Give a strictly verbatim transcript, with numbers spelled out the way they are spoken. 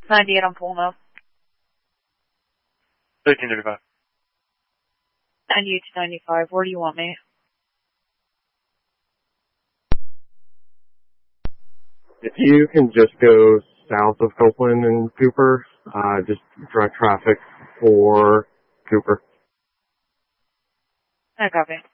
ninety-eight, I'm pulling up. thirteen thirty-five. ninety-eight to ninety-five, where do you want me? If you can just go south of Copeland and Cooper, uh, just direct traffic for Cooper. I copy.